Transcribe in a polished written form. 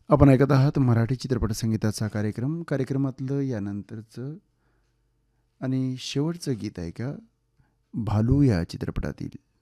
आपण ऐकत आहात मराठी चित्रपट संगीताचा कार्यक्रमातलं यानंतरचं आणि शेवटचं गीत आहे का भालू या चित्रपटातील.